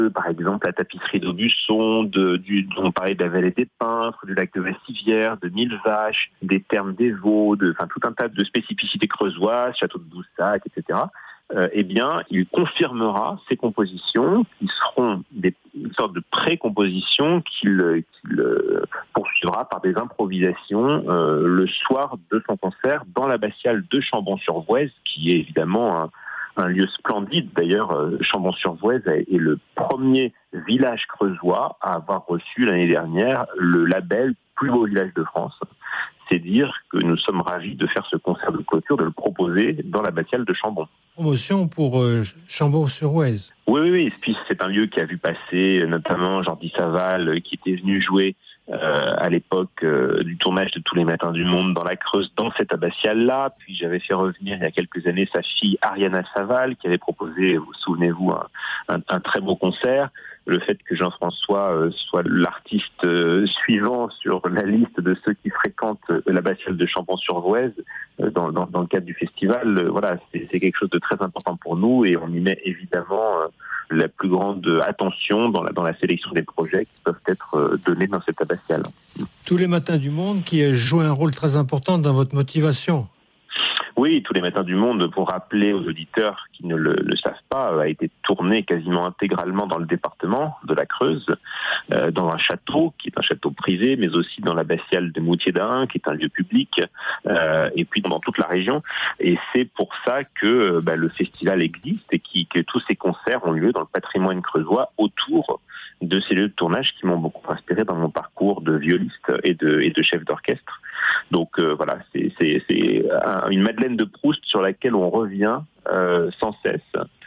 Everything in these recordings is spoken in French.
Par exemple, la tapisserie d'Aubusson, on parlait de la vallée des Peintres, du lac de Vassivière, de Millevaches, des thermes des Vaux, tout un tas de spécificités creusoises, château de Boussac, etc. Il confirmera ces compositions qui seront une sorte de pré-composition qu'il poursuivra par des improvisations le soir de son concert dans l'abbatiale de Chambon-sur-Voueize, qui est évidemment un lieu splendide. D'ailleurs, Chambon-sur-Voueize est le premier village creusois à avoir reçu l'année dernière le label plus beau village de France. C'est dire que nous sommes ravis de faire ce concert de clôture, de le proposer dans l'abbatiale de Chambon. Promotion pour Chambon-sur-Voueize. Oui. Puis c'est un lieu qui a vu passer notamment Jordi Saval, qui était venu jouer à l'époque du tournage de Tous les matins du monde dans la Creuse, dans cette abbatiale-là. Puis j'avais fait revenir il y a quelques années sa fille Ariana Saval, qui avait proposé, vous souvenez-vous, un très beau concert. Le fait que Jean-François soit l'artiste suivant sur la liste de ceux qui fréquentent l'abbatiale de Chambon-sur-Voueize dans le cadre du festival, c'est quelque chose de très important pour nous et on y met évidemment la plus grande attention dans la sélection des projets qui peuvent être donnés dans cette abbatiale. Tous les matins du monde qui joue un rôle très important dans votre motivation. Oui, Tous les matins du monde, pour rappeler aux auditeurs qui ne le savent pas, a été tourné quasiment intégralement dans le département de la Creuse, dans un château, qui est un château privé, mais aussi dans l'abbatiale de Moutier-d'Ain, qui est un lieu public, et puis dans toute la région. Et c'est pour ça que le festival existe et que tous ces concerts ont lieu dans le patrimoine creusois autour de ces lieux de tournage qui m'ont beaucoup inspiré dans mon parcours de violiste et de chef d'orchestre. Donc c'est une Madeleine de Proust sur laquelle on revient sans cesse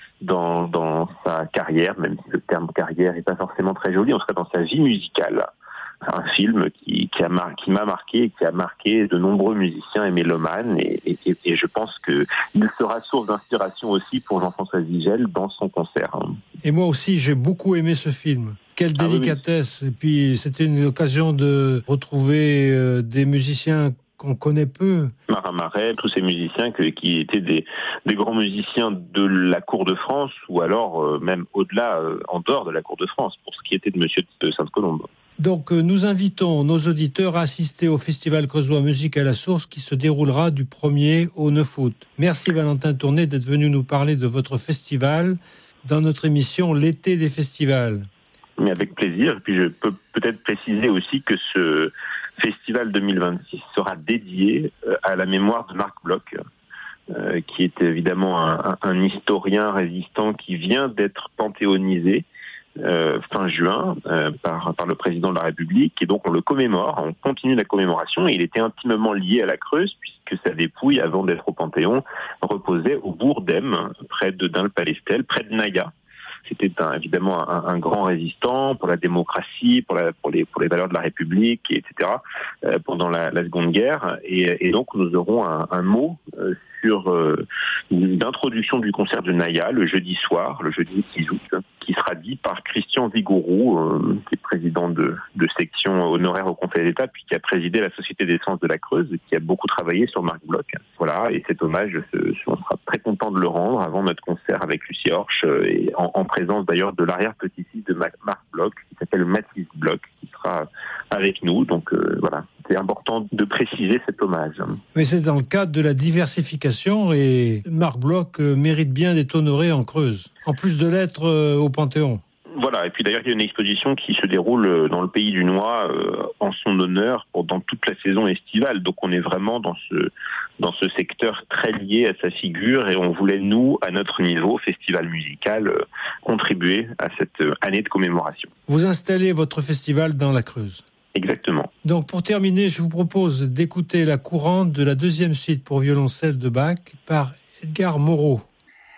dans sa carrière, même si le terme carrière n'est pas forcément très joli, on serait dans sa vie musicale. Un film qui m'a marqué et qui a marqué de nombreux musiciens et mélomanes et je pense qu'il sera source d'inspiration aussi pour Jean-François Zigel dans son concert. Et moi aussi, j'ai beaucoup aimé ce film. Quelle délicatesse. Oui. Et puis, c'était une occasion de retrouver des musiciens qu'on connaît peu. Marin Marais, tous ces musiciens qui étaient des grands musiciens de la Cour de France ou alors même au-delà, en dehors de la Cour de France, pour ce qui était de Monsieur de Sainte-Colombe. Donc, nous invitons nos auditeurs à assister au Festival Creusois Musique à la Source qui se déroulera du 1er au 9 août. Merci Valentin Tourné d'être venu nous parler de votre festival dans notre émission L'été des festivals. Mais avec plaisir. Et puis je peux peut-être préciser aussi que ce festival 2026 sera dédié à la mémoire de Marc Bloch, qui est évidemment un historien résistant qui vient d'être panthéonisé fin juin par le président de la République, et donc on le commémore, on continue la commémoration, et il était intimement lié à la Creuse puisque sa dépouille, avant d'être au Panthéon, reposait au bourg d'Aime, près de Dun-le-Palestel, près de Naïa. C'était évidemment un grand résistant pour la démocratie, pour les valeurs de la République, etc. Pendant la Seconde Guerre, et donc nous aurons un mot sur l'introduction du concert de Naïa le jeudi soir, le jeudi 6 août, qui sera dit par Christian Vigourou, qui est président de section honoraire au Conseil d'État, puis qui a présidé la Société des sciences de la Creuse, et qui a beaucoup travaillé sur Marc Bloch. Voilà, et cet hommage, on sera très content de le rendre avant notre concert avec Lucie Horch, et en présence d'ailleurs de l'arrière-petit-fils de Marc Bloch, qui s'appelle Mathis Bloch, qui sera avec nous. Donc voilà, c'est important de préciser cet hommage. Mais c'est dans le cadre de la diversification, et Marc Bloch mérite bien d'être honoré en Creuse, en plus de l'être au Panthéon. Voilà, et puis d'ailleurs il y a une exposition qui se déroule dans le Pays du Noix en son honneur pendant toute la saison estivale. Donc on est vraiment dans ce secteur très lié à sa figure, et on voulait, nous, à notre niveau, festival musical, contribuer à cette année de commémoration. Vous installez votre festival dans la Creuse. Exactement. Donc pour terminer, je vous propose d'écouter la courante de la 2e suite pour violoncelle de Bach par Edgar Moreau.